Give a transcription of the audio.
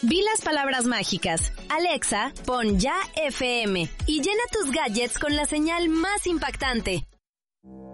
Di las palabras mágicas. Alexa, pon Ya FM y llena tus gadgets con la señal más impactante.